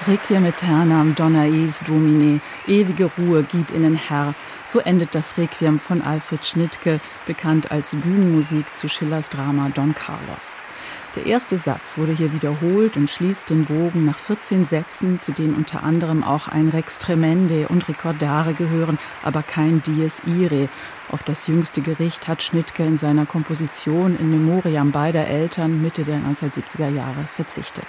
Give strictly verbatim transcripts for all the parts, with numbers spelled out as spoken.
Requiem aeternam dona eis Domine, ewige Ruhe gib ihnen Herr. So endet das Requiem von Alfred Schnittke, bekannt als Bühnenmusik zu Schillers Drama Don Carlos. Der erste Satz wurde hier wiederholt und schließt den Bogen nach vierzehn Sätzen, zu denen unter anderem auch ein Rex Tremende und Ricordare gehören, aber kein Dies Irae. Auf das jüngste Gericht hat Schnittke in seiner Komposition in Memoriam beider Eltern Mitte der neunzehnhundertsiebziger Jahre verzichtet.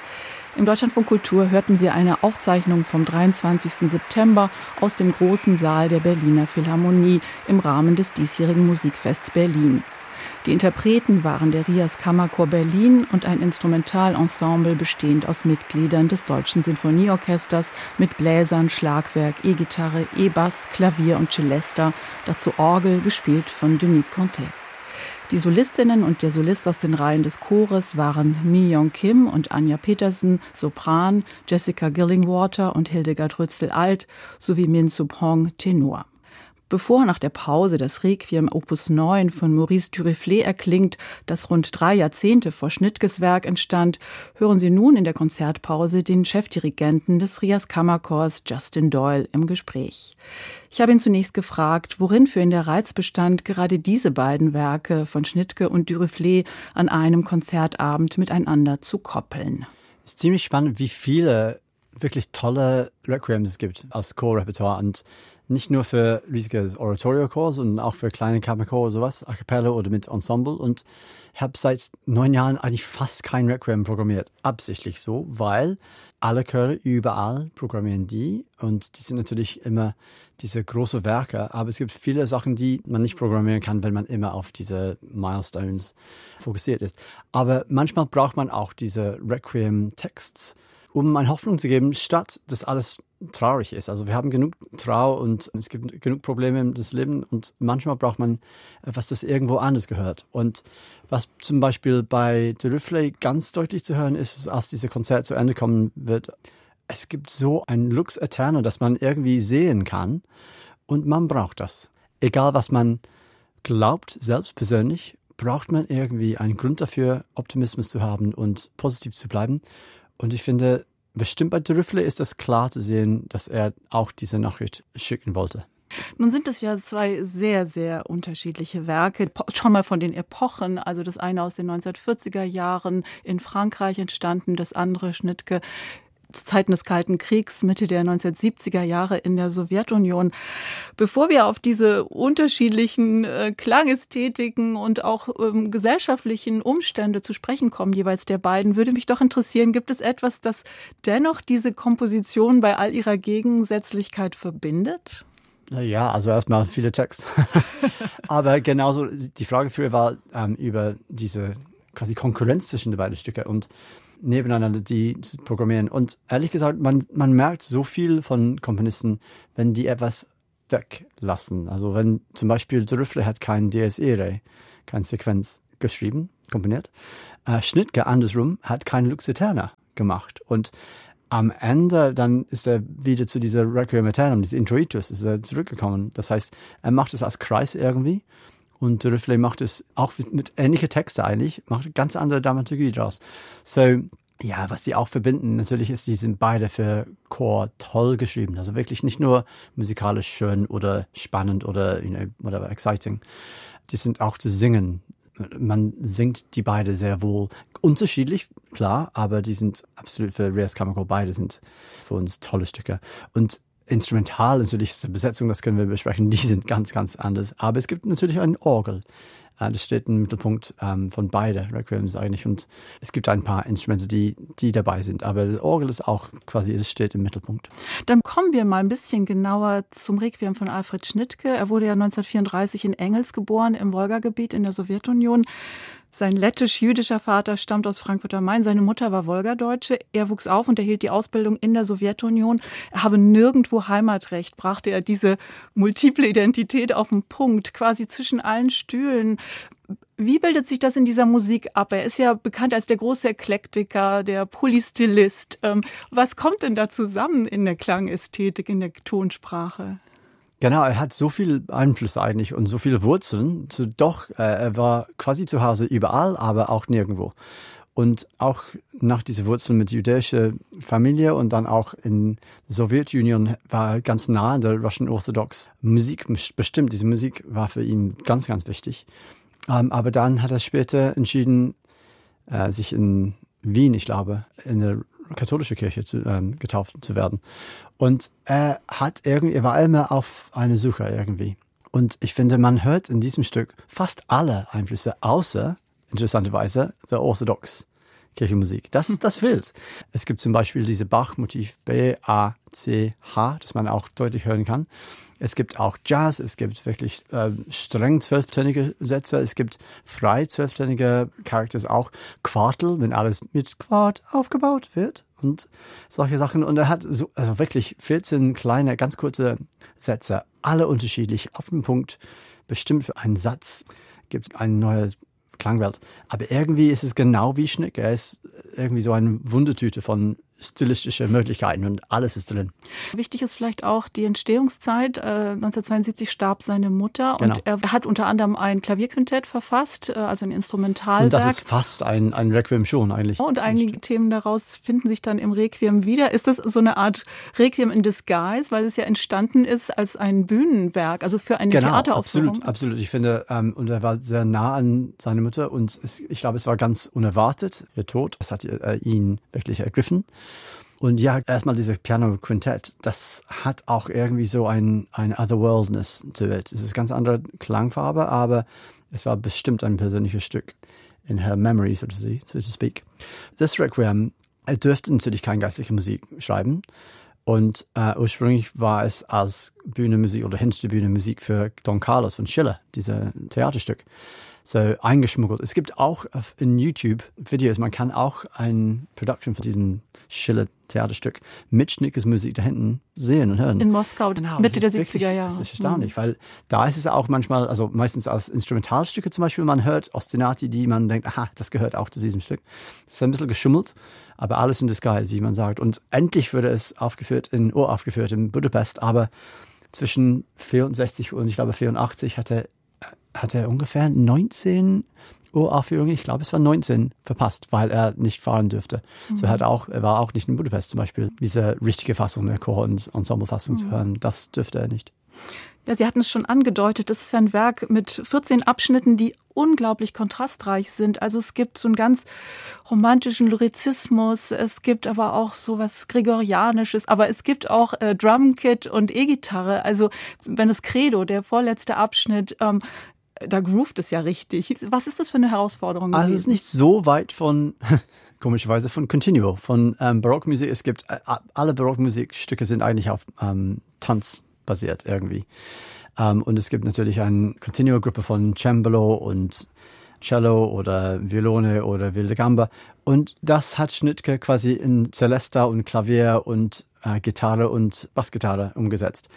Im Deutschlandfunk Kultur hörten Sie eine Aufzeichnung vom dreiundzwanzigsten September aus dem großen Saal der Berliner Philharmonie im Rahmen des diesjährigen Musikfests Berlin. Die Interpreten waren der Rias Kammerchor Berlin und ein Instrumentalensemble bestehend aus Mitgliedern des Deutschen Sinfonieorchesters mit Bläsern, Schlagwerk, E-Gitarre, E-Bass, Klavier und Celesta, dazu Orgel, gespielt von Denis Contet. Die Solistinnen und der Solist aus den Reihen des Chores waren Mi-Young Kim und Anja Petersen, Sopran, Jessica Gillingwater und Hildegard Rützel-Alt sowie Min Sup Hong, Tenor. Bevor nach der Pause das Requiem Opus neun von Maurice Duruflé erklingt, das rund drei Jahrzehnte vor Schnittkes Werk entstand, hören Sie nun in der Konzertpause den Chefdirigenten des Rias Kammerchors Justin Doyle im Gespräch. Ich habe ihn zunächst gefragt, worin für ihn der Reiz bestand, gerade diese beiden Werke von Schnittke und Duruflé an einem Konzertabend miteinander zu koppeln. Es ist ziemlich spannend, wie viele wirklich tolle Requiems es gibt aus Chorrepertoire und nicht nur für riesige Oratorio-Chors, sondern auch für kleine Kammerchor, sowas, A Cappella oder mit Ensemble. Und ich habe seit neun Jahren eigentlich fast kein Requiem programmiert. Absichtlich so, weil alle Chöre überall programmieren die. Und die sind natürlich immer diese großen Werke. Aber es gibt viele Sachen, die man nicht programmieren kann, wenn man immer auf diese Milestones fokussiert ist. Aber manchmal braucht man auch diese Requiem-Texts, um eine Hoffnung zu geben, statt dass alles traurig ist. Also wir haben genug Trauer und es gibt genug Probleme im Leben und manchmal braucht man etwas, das irgendwo anders gehört. Und was zum Beispiel bei Duruflé ganz deutlich zu hören ist, als dieses Konzert zu Ende kommen wird, es gibt so ein Lux Aeterna, das man irgendwie sehen kann und man braucht das. Egal was man glaubt, selbst persönlich, braucht man irgendwie einen Grund dafür, Optimismus zu haben und positiv zu bleiben. Und ich finde, bestimmt bei Duruflé ist das klar zu sehen, dass er auch diese Nachricht schicken wollte. Nun sind es ja zwei sehr, sehr unterschiedliche Werke, schon mal von den Epochen, also das eine aus den neunzehnhundertvierziger Jahren in Frankreich entstanden, das andere Schnittke zu Zeiten des Kalten Kriegs, Mitte der neunzehnhundertsiebziger Jahre in der Sowjetunion. Bevor wir auf diese unterschiedlichen äh, Klangästhetiken und auch ähm, gesellschaftlichen Umstände zu sprechen kommen, jeweils der beiden, würde mich doch interessieren, gibt es etwas, das dennoch diese Komposition bei all ihrer Gegensätzlichkeit verbindet? Ja, also erstmal viele Texte. Aber genauso, die Frage früher war ähm, über diese quasi Konkurrenz zwischen den beiden Stücken und nebeneinander die zu programmieren. Und ehrlich gesagt, man, man merkt so viel von Komponisten, wenn die etwas weglassen. Also wenn zum Beispiel Duruflé hat kein Dies Irae, keine Sequenz geschrieben, komponiert. Äh, Schnittke andersrum hat kein Lux Aeterna gemacht. Und am Ende dann ist er wieder zu dieser Requiem Aeternam, dieses Introitus, ist er zurückgekommen. Das heißt, er macht es als Kreis irgendwie. Und Duruflé macht es auch mit ähnlichen Texten eigentlich, macht ganz andere Dramaturgie draus. So, ja, was die auch verbinden, natürlich ist, die sind beide für Chor toll geschrieben. Also wirklich nicht nur musikalisch schön oder spannend oder, you know, whatever, exciting. Die sind auch zu singen. Man singt die beide sehr wohl. Unterschiedlich, klar, aber die sind absolut für Rias Kammerchor, beide sind für uns tolle Stücke. Und instrumental natürlich ist die Besetzung, das können wir besprechen, die sind ganz, ganz anders. Aber es gibt natürlich eine Orgel. Das steht im Mittelpunkt ähm, von beiden Requiems eigentlich. Und es gibt ein paar Instrumente, die, die dabei sind. Aber die Orgel ist auch quasi, das steht im Mittelpunkt. Dann kommen wir mal ein bisschen genauer zum Requiem von Alfred Schnittke. Er wurde ja neunzehnhundertvierunddreißig in Engels geboren, im Wolgagebiet in der Sowjetunion. Sein lettisch-jüdischer Vater stammt aus Frankfurt am Main. Seine Mutter war Wolgadeutsche. Er wuchs auf und erhielt die Ausbildung in der Sowjetunion. Er habe nirgendwo Heimatrecht, brachte er diese multiple Identität auf den Punkt, quasi zwischen allen Stühlen. Wie bildet sich das in dieser Musik ab? Er ist ja bekannt als der große Eklektiker, der Polystilist. Was kommt denn da zusammen in der Klangästhetik, in der Tonsprache? Genau, er hat so viel Einfluss eigentlich und so viele Wurzeln. So doch, äh, er war quasi zu Hause überall, aber auch nirgendwo. Und auch nach dieser Wurzeln mit jüdischer Familie und dann auch in der Sowjetunion war ganz nah an der Russian Orthodox Musik bestimmt. Diese Musik war für ihn ganz, ganz wichtig. Ähm, aber dann hat er später entschieden, äh, sich in Wien, ich glaube, in der katholische Kirche zu, ähm, getauft zu werden. Und er hat irgendwie, er war immer auf eine Suche irgendwie. Und ich finde, man hört in diesem Stück fast alle Einflüsse, außer, interessanterweise, der Orthodox Kirchenmusik. Das, das fehlt. Es gibt zum Beispiel diese Bach-Motiv B, A, C, H, das man auch deutlich hören kann. Es gibt auch Jazz, es gibt wirklich äh, streng zwölftönige Sätze, es gibt frei zwölftönige Charakters, auch Quartel, wenn alles mit Quart aufgebaut wird und solche Sachen. Und er hat so, also wirklich vierzehn kleine, ganz kurze Sätze, alle unterschiedlich, auf den Punkt, bestimmt für einen Satz gibt es ein neues Klangwelt. Aber irgendwie ist es genau wie Schnittke. Er ist irgendwie so eine Wundertüte von stilistische Möglichkeiten und alles ist drin. Wichtig ist vielleicht auch die Entstehungszeit. neunzehnhundertzweiundsiebzig starb seine Mutter genau. und er hat unter anderem ein Klavierquintett verfasst, also ein Instrumentalwerk. Und das ist fast ein, ein Requiem schon eigentlich. Und einige Themen daraus finden sich dann im Requiem wieder. Ist das so eine Art Requiem in Disguise, weil es ja entstanden ist als ein Bühnenwerk, also für eine genau, Theateraufführung? Absolut, absolut. Ich finde, ähm, und er war sehr nah an seine Mutter und es, ich glaube, es war ganz unerwartet, ihr Tod. Das hat äh, ihn wirklich ergriffen. Und ja, erstmal dieses Piano-Quintett, das hat auch irgendwie so ein, ein Otherworldness to it. Es ist eine ganz andere Klangfarbe, aber es war bestimmt ein persönliches Stück in her memory, so to, say, so to speak. Das Requiem, er dürfte natürlich keine geistliche Musik schreiben. Und äh, ursprünglich war es als Bühnenmusik oder hinter der Bühne Musik für Don Carlos von Schiller, dieses Theaterstück. So eingeschmuggelt. Es gibt auch in YouTube Videos, man kann auch ein Production von diesem Schiller-Theaterstück mit Schnitkes Musik da hinten sehen und hören. In Moskau, genau, Mitte der siebziger Jahre. Das ist erstaunlich, mhm. weil da ist es auch manchmal, also meistens als Instrumentalstücke zum Beispiel, man hört Ostinati, die man denkt, aha, das gehört auch zu diesem Stück. Es ist ein bisschen geschummelt, aber alles in Disguise, wie man sagt. Und endlich wurde es aufgeführt, in uraufgeführt in Budapest, aber zwischen vierundsechzig und ich glaube vierundachtzig hatte hat er ungefähr neunzehn Uraufführungen, ich glaube es war neunzehn, verpasst, weil er nicht fahren dürfte. Mhm. So er hat auch, er war auch nicht in Budapest zum Beispiel, diese richtige Fassung, der Chor- und Ensemblefassung mhm. zu hören, das dürfte er nicht. Ja, Sie hatten es schon angedeutet, das ist ein Werk mit vierzehn Abschnitten, die unglaublich kontrastreich sind. Also es gibt so einen ganz romantischen Lyrizismus, es gibt aber auch so was Gregorianisches, aber es gibt auch äh, Drumkit und E-Gitarre. Also wenn das Credo, der vorletzte Abschnitt, ähm, da groovt es ja richtig. Was ist das für eine Herausforderung gewesen? Also es ist nicht so weit von, komischerweise, von Continuo, von ähm, Barockmusik. Es gibt, äh, alle Barockmusikstücke sind eigentlich auf ähm, Tanz basiert irgendwie. Ähm, und es gibt natürlich eine Continuo-Gruppe von Cembalo und Cello oder Violone oder Wilde Gamba. Und das hat Schnittke quasi in Celesta und Klavier und äh, Gitarre und Bassgitarre umgesetzt.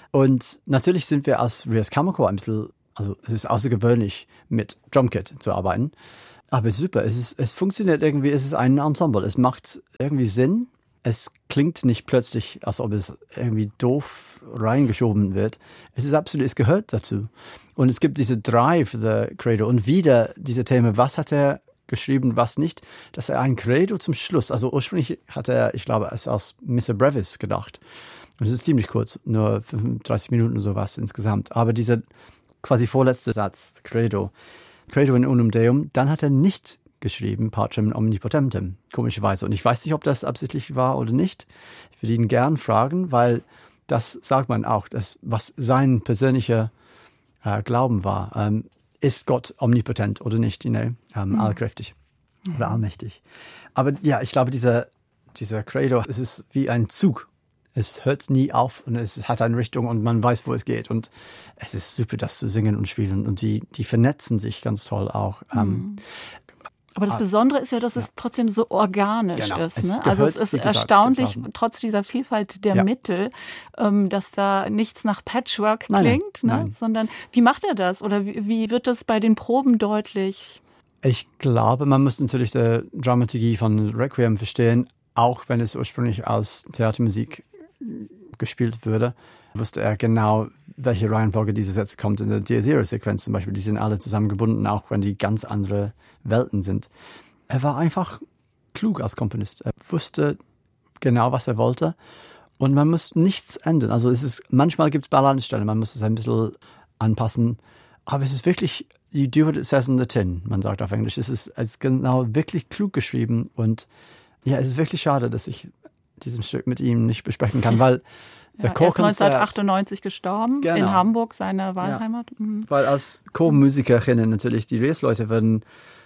Und natürlich sind wir als Rias Kammerchor ein bisschen, also es ist außergewöhnlich, mit Drumkit zu arbeiten. Aber super, es, ist, es funktioniert irgendwie, es ist ein Ensemble, es macht irgendwie Sinn. Es klingt nicht plötzlich, als ob es irgendwie doof reingeschoben wird. Es ist absolut, es gehört dazu. Und es gibt diese Drive, the Credo. Und wieder diese Themen, was hat er geschrieben, was nicht, dass er ein Credo zum Schluss, also ursprünglich hat er, ich glaube, es als Missa Brevis gedacht. Und es ist ziemlich kurz, nur fünfunddreißig Minuten oder sowas insgesamt. Aber dieser quasi vorletzte Satz, Credo, Credo in unum Deum, dann hat er nicht geschrieben, Pacem Omnipotentem, komischerweise. Und ich weiß nicht, ob das absichtlich war oder nicht. Ich würde ihn gern fragen, weil das sagt man auch, dass, was sein persönlicher äh, Glauben war. Ähm, ist Gott omnipotent oder nicht, you know, ähm, mhm. allkräftig mhm. oder allmächtig. Aber ja, ich glaube, dieser, dieser Credo, es ist wie ein Zug. Es hört nie auf und es hat eine Richtung und man weiß, wo es geht. Und es ist super, das zu singen und spielen. Und die, die vernetzen sich ganz toll auch. Mhm. Ähm, Aber das Besondere ist ja, dass es ja. trotzdem so organisch genau. ist. Es ne? Also es ist gesagt, erstaunlich, gesagt. trotz dieser Vielfalt der ja. Mittel, ähm, dass da nichts nach Patchwork nein, klingt, nein, ne? nein. sondern wie macht er das? Oder wie, wie wird das bei den Proben deutlich? Ich glaube, man muss natürlich die Dramaturgie von Requiem verstehen, auch wenn es ursprünglich als Theatermusik gespielt würde, wusste er genau, welche Reihenfolge diese Sätze kommt. In der Dies-Irae-Sequenz zum Beispiel, die sind alle zusammengebunden, auch wenn die ganz andere Welten sind. Er war einfach klug als Komponist. Er wusste genau, was er wollte. Und man muss nichts ändern. Also es ist, manchmal gibt es Balance-Stellen, man muss es ein bisschen anpassen. Aber es ist wirklich, you do what it says in the tin, man sagt auf Englisch. Es ist, es ist genau wirklich klug geschrieben. Und ja, es ist wirklich schade, dass ich diesem Stück mit ihm nicht besprechen kann, weil ja, er ist neunzehnhundertachtundneunzig gestorben, genau. In Hamburg, seine Wahlheimat. Ja. Mhm. Weil als Chormusikerinnen natürlich, die Reyes-Leute werden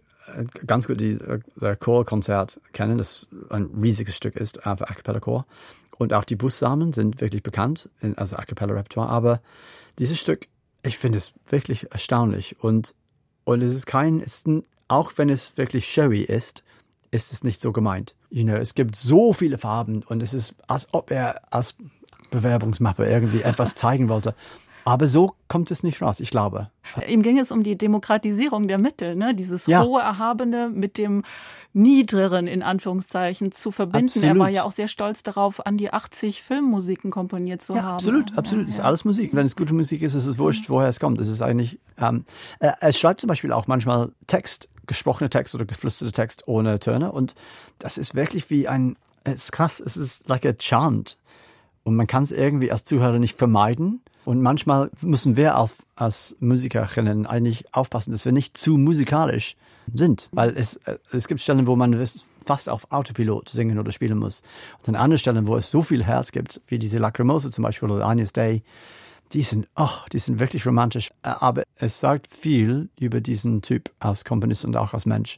ganz gut die der Chorkonzert kennen, das ein riesiges Stück ist für A Cappella Chor. Und auch die Bussamen sind wirklich bekannt, also A Cappella Repertoire. Aber dieses Stück, ich finde es wirklich erstaunlich. Und, und es ist kein, es ist ein, auch wenn es wirklich showy ist, ist es nicht so gemeint. You know, es gibt so viele Farben und es ist, als ob er als Bewerbungsmappe irgendwie etwas zeigen wollte. Aber so kommt es nicht raus, ich glaube. Ihm ging es um die Demokratisierung der Mittel, ne? Dieses ja. hohe Erhabene mit dem Niedrigeren in Anführungszeichen zu verbinden. Absolut. Er war ja auch sehr stolz darauf, an die achtzig Filmmusiken komponiert zu ja, haben. Absolut, absolut. Es ja, ist ja. alles Musik. Wenn es gute Musik ist, ist es wurscht, woher es kommt. Es ist eigentlich. Ähm, er, er schreibt zum Beispiel auch manchmal Text, gesprochene Text oder geflüsterte Text ohne Töne. Und das ist wirklich wie ein. Es ist krass. Es ist like a chant. Und man kann es irgendwie als Zuhörer nicht vermeiden. Und manchmal müssen wir als, als Musikerinnen eigentlich aufpassen, dass wir nicht zu musikalisch sind. Weil es, es gibt Stellen, wo man fast auf Autopilot singen oder spielen muss. Und an anderen Stellen, wo es so viel Herz gibt, wie diese Lacrimosa zum Beispiel oder Agnus Dei, die sind, oh, die sind wirklich romantisch. Aber es sagt viel über diesen Typ als Komponist und auch als Mensch.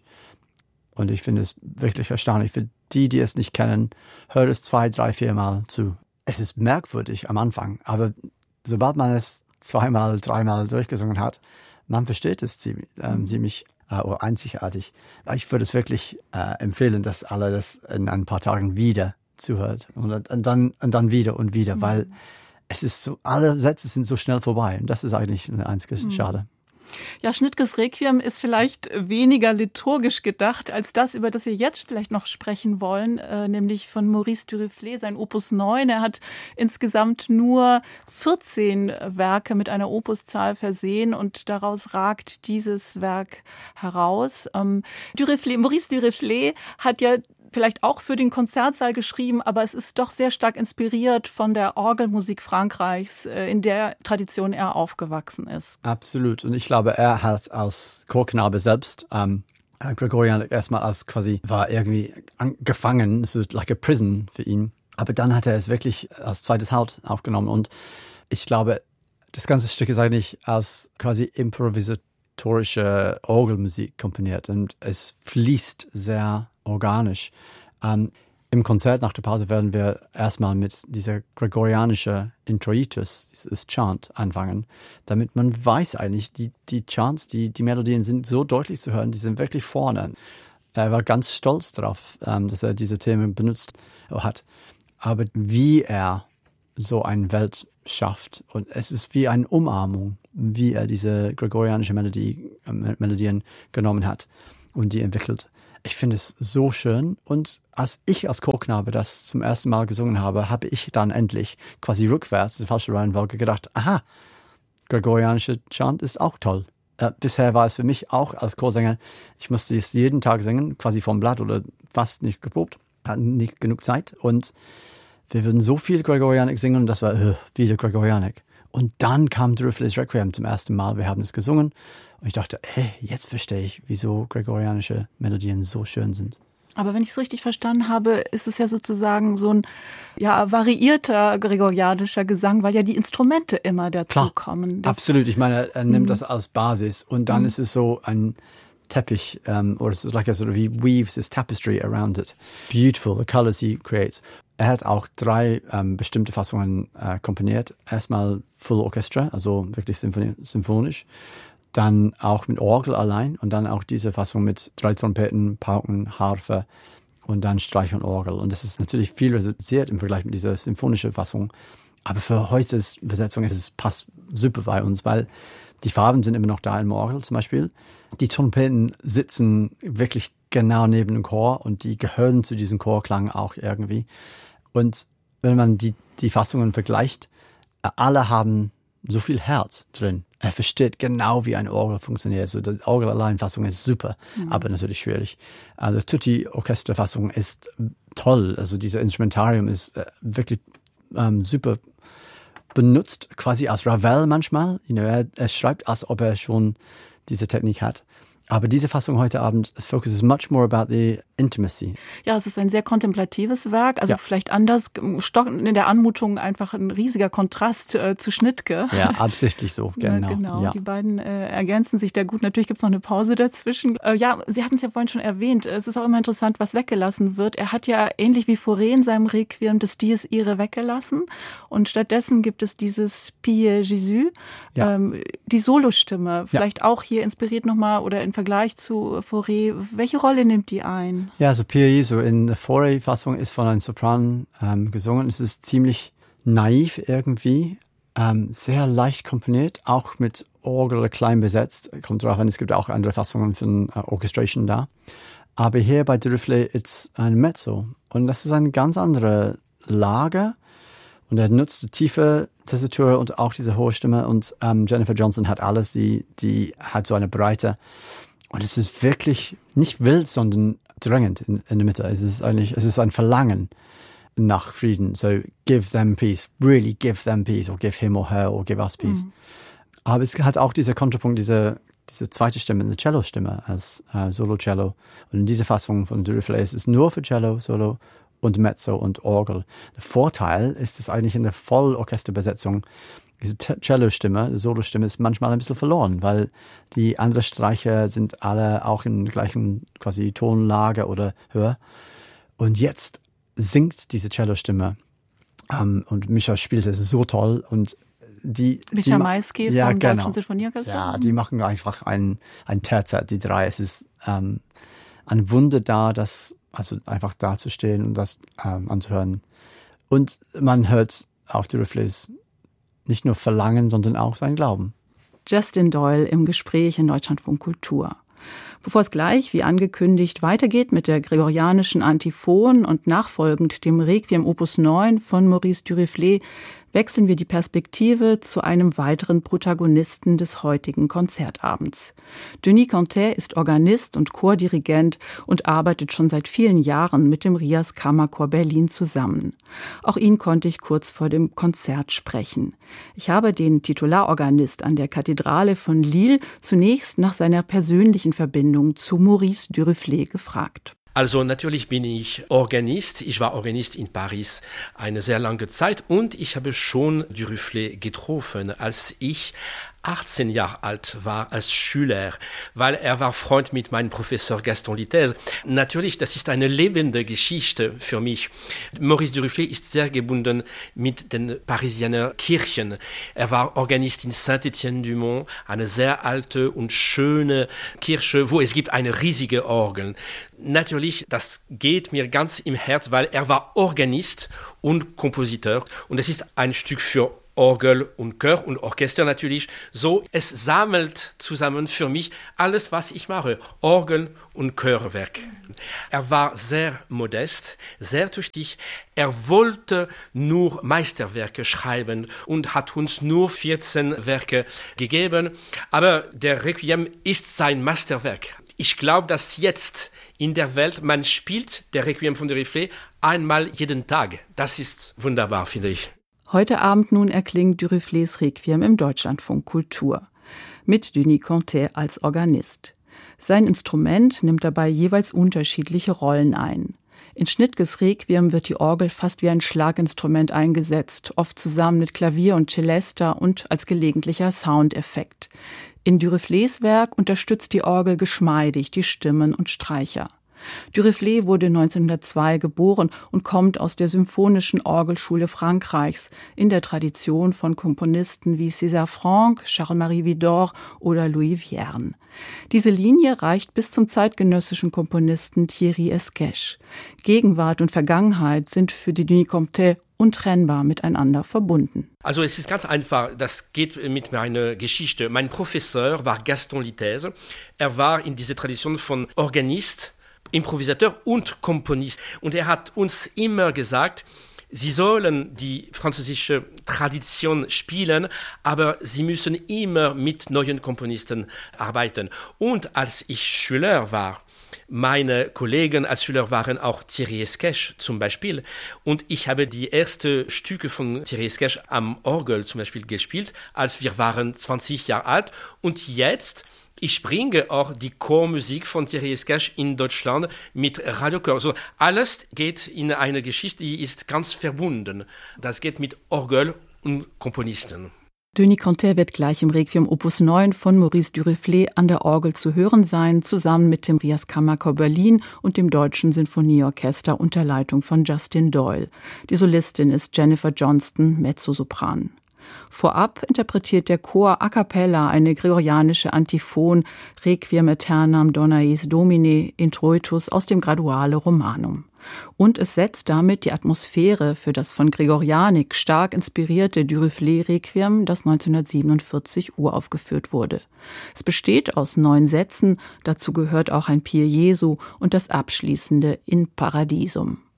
Und ich finde es wirklich erstaunlich. Für die, die es nicht kennen, hört es zwei, drei, vier Mal zu. Es ist merkwürdig am Anfang, aber sobald man es zweimal, dreimal durchgesungen hat, man versteht es ziemlich, ähm, ziemlich äh, oder einzigartig. Ich würde es wirklich äh, empfehlen, dass alle das in ein paar Tagen wieder zuhört und, und, dann, und dann wieder und wieder, mhm. weil es ist so, alle Sätze sind so schnell vorbei und das ist eigentlich eine einzige mhm. Schade. Ja, Schnittges Requiem ist vielleicht weniger liturgisch gedacht als das, über das wir jetzt vielleicht noch sprechen wollen, äh, nämlich von Maurice Duruflé, sein Opus neun. Er hat insgesamt nur vierzehn Werke mit einer Opuszahl versehen und daraus ragt dieses Werk heraus. Ähm, Duruflé, Maurice Duruflé hat ja vielleicht auch für den Konzertsaal geschrieben, aber es ist doch sehr stark inspiriert von der Orgelmusik Frankreichs, in der Tradition er aufgewachsen ist. Absolut. Und ich glaube, er hat als Chorknabe selbst ähm, Gregorian erstmal als quasi, war irgendwie gefangen, so like a prison für ihn. Aber dann hat er es wirklich als zweites Haupt aufgenommen. Und ich glaube, das ganze Stück ist eigentlich als quasi improvisatorische Orgelmusik komponiert. Und es fließt sehr organisch. Ähm, Im Konzert nach der Pause werden wir erstmal mit dieser gregorianischen Introitus, dieses Chant, anfangen, damit man weiß eigentlich, die, die Chants, die, die Melodien sind so deutlich zu hören, die sind wirklich vorne. Er war ganz stolz darauf, ähm, dass er diese Themen benutzt hat. Aber wie er so eine Welt schafft, und es ist wie eine Umarmung, wie er diese gregorianische Melodie, äh, Melodien genommen hat und die entwickelt. Ich finde es so schön. Und als ich als Chorknabe das zum ersten Mal gesungen habe, habe ich dann endlich quasi rückwärts, die falsche Reihenfolge, gedacht, aha, gregorianischer Chant ist auch toll. Äh, bisher war es für mich auch als Chorsänger, ich musste es jeden Tag singen, quasi vom Blatt oder fast nicht geprobt, hatten nicht genug Zeit. Und wir würden so viel Gregorianik singen und das war uh, wieder Gregorianik. Und dann kam Duruflé's Requiem zum ersten Mal, wir haben es gesungen. Und ich dachte, hey, jetzt verstehe ich, wieso gregorianische Melodien so schön sind. Aber wenn ich es richtig verstanden habe, ist es ja sozusagen so ein ja, variierter gregorianischer Gesang, weil ja die Instrumente immer dazukommen. Absolut, ich meine, er nimmt mhm. das als Basis und dann mhm. ist es so ein Teppich, um, or it's like a sort of, he weaves his tapestry around it. Beautiful, the colors he creates. Er hat auch drei ähm, bestimmte Fassungen äh, komponiert. Erstmal Full Orchestra, also wirklich symphoni- symphonisch. Dann auch mit Orgel allein und dann auch diese Fassung mit drei Trompeten, Pauken, Harfe und dann Streich und Orgel. Und das ist natürlich viel reduziert im Vergleich mit dieser symphonischen Fassung. Aber für heutiges Besetzung ist es passt super bei uns, weil die Farben sind immer noch da im Orgel zum Beispiel. Die Trompeten sitzen wirklich genau neben dem Chor und die gehören zu diesem Chorklang auch irgendwie. Und wenn man die, die Fassungen vergleicht, alle haben so viel Herz drin. Er versteht genau, wie eine Orgel funktioniert. So, die Orgel-Alleinfassung ist super, mhm. aber natürlich schwierig. Also Tutti-Orchesterfassung ist toll. Also dieses Instrumentarium ist äh, wirklich ähm, super benutzt, quasi als Ravel manchmal. You know, er, er schreibt, als ob er schon diese Technik hat. Aber diese Fassung heute Abend focuses much more about the intimacy. Ja, es ist ein sehr kontemplatives Werk, also ja. vielleicht anders, stockend in der Anmutung einfach ein riesiger Kontrast äh, zu Schnittke. Ja, absichtlich so, genau. Ja, genau, ja. Die beiden äh, ergänzen sich da gut. Natürlich gibt es noch eine Pause dazwischen. Äh, ja, Sie hatten es ja vorhin schon erwähnt, es ist auch immer interessant, was weggelassen wird. Er hat ja ähnlich wie Fauré in seinem Requiem das Dies Irae weggelassen und stattdessen gibt es dieses Pie Jésus, ja. ähm, die Solostimme, vielleicht ja. auch hier inspiriert nochmal oder in Vergleich zu Fauré. Welche Rolle nimmt die ein? Ja, also Pie Jésus in der Fauré-Fassung ist von einem Sopran ähm, gesungen. Es ist ziemlich naiv irgendwie, ähm, sehr leicht komponiert, auch mit Orgel klein besetzt. Kommt drauf an, es gibt auch andere Fassungen von uh, Orchestration da. Aber hier bei Duruflé ist ein Mezzo und das ist eine ganz andere Lage. Und er nutzt die tiefe Tessitur und auch diese hohe Stimme. Und ähm, Jennifer Johnson hat alles, die, die hat so eine Breite. Und es ist wirklich nicht wild, sondern drängend in, in der Mitte. Es ist eigentlich, es ist ein Verlangen nach Frieden. So, give them peace. Really give them peace. Or give him or her or give us peace. Mhm. Aber es hat auch dieser Kontrapunkt, diese, diese zweite Stimme, eine Cello-Stimme als äh, Solo-Cello. Und in dieser Fassung von Duruflé ist es nur für Cello, Solo und Mezzo und Orgel. Der Vorteil ist es eigentlich in der Vollorchesterbesetzung, diese Cello-Stimme, die Solo-Stimme ist manchmal ein bisschen verloren, weil die anderen Streicher sind alle auch in der gleichen quasi Tonlage oder höher. Und jetzt singt diese Cello-Stimme ähm, und Micha spielt es so toll und die Micha Maisky ja, vom genau. Deutschen Sinfonieorchester. Ja, die machen einfach ein, ein Terzett, die drei. Es ist ähm, ein Wunder da, das also einfach dazustehen und das ähm, anzuhören. Und man hört auf Duruflés nicht nur Verlangen, sondern auch sein Glauben. Justin Doyle im Gespräch in Deutschlandfunk Kultur. Bevor es gleich, wie angekündigt, weitergeht mit der gregorianischen Antiphon und nachfolgend dem Requiem Opus neun von Maurice Duruflé, wechseln wir die Perspektive zu einem weiteren Protagonisten des heutigen Konzertabends. Denis Contet ist Organist und Chordirigent und arbeitet schon seit vielen Jahren mit dem Rias Kammerchor Berlin zusammen. Auch ihn konnte ich kurz vor dem Konzert sprechen. Ich habe den Titularorganist an der Kathedrale von Lille zunächst nach seiner persönlichen Verbindung zu Maurice Duruflé gefragt. Also natürlich bin ich Organist. Ich war Organist in Paris eine sehr lange Zeit und ich habe schon Duruflé getroffen, als ich achtzehn Jahre alt war als Schüler, weil er war Freund mit meinem Professor Gaston Litez. Natürlich, das ist eine lebende Geschichte für mich. Maurice Duruflé ist sehr gebunden mit den Parisiner Kirchen. Er war Organist in Saint-Étienne-du-Mont, eine sehr alte und schöne Kirche, wo es gibt eine riesige Orgel. Natürlich, das geht mir ganz im Herz, weil er war Organist und Kompositeur und es ist ein Stück für Orgel und Chor und Orchester natürlich. So, es sammelt zusammen für mich alles, was ich mache. Orgel und Chorwerk. Er war sehr modest, sehr tüchtig. Er wollte nur Meisterwerke schreiben und hat uns nur vierzehn Werke gegeben. Aber der Requiem ist sein Meisterwerk. Ich glaube, dass jetzt in der Welt man spielt der Requiem von Duruflé einmal jeden Tag. Das ist wunderbar, finde ich. Heute Abend nun erklingt Duruflés Requiem im Deutschlandfunk Kultur. Mit Denis Contet als Organist. Sein Instrument nimmt dabei jeweils unterschiedliche Rollen ein. In Schnittges Requiem wird die Orgel fast wie ein Schlaginstrument eingesetzt, oft zusammen mit Klavier und Celesta und als gelegentlicher Soundeffekt. In Duruflés Werk unterstützt die Orgel geschmeidig die Stimmen und Streicher. Duruflé wurde neunzehnhundertzwei geboren und kommt aus der Symphonischen Orgelschule Frankreichs in der Tradition von Komponisten wie César Franck, Charles-Marie Widor oder Louis Vierne. Diese Linie reicht bis zum zeitgenössischen Komponisten Thierry Esquèche. Gegenwart und Vergangenheit sind für Denis Contet untrennbar miteinander verbunden. Also es ist ganz einfach, das geht mit meiner Geschichte. Mein Professor war Gaston Litez. Er war in dieser Tradition von Organist, Improvisateur und Komponist. Und er hat uns immer gesagt, Sie sollen die französische Tradition spielen, aber sie müssen immer mit neuen Komponisten arbeiten. Und als ich Schüler war, meine Kollegen als Schüler waren auch Thierry Esquèche zum Beispiel. Und ich habe die ersten Stücke von Thierry Esquèche am Orgel zum Beispiel gespielt, als wir waren zwanzig Jahre alt. Und jetzt, ich bringe auch die Chormusik von Thierry Esquèche in Deutschland mit Radiochor. So, alles geht in eine Geschichte, die ist ganz verbunden. Das geht mit Orgel und Komponisten. Denis Conter wird gleich im Requiem Opus neun von Maurice Duruflé an der Orgel zu hören sein, zusammen mit dem Rias Kammerchor Berlin und dem Deutschen Sinfonieorchester unter Leitung von Justin Doyle. Die Solistin ist Jennifer Johnston, Mezzosopran. Vorab interpretiert der Chor a cappella eine gregorianische Antiphon Requiem aeternam Dona eis Domine introitus aus dem Graduale Romanum. Und es setzt damit die Atmosphäre für das von Gregorianik stark inspirierte Duruflé-Requiem, das neunzehnhundertsiebenundvierzig uraufgeführt wurde. Es besteht aus neun Sätzen, dazu gehört auch ein Pier Jesu und das abschließende In Paradisum.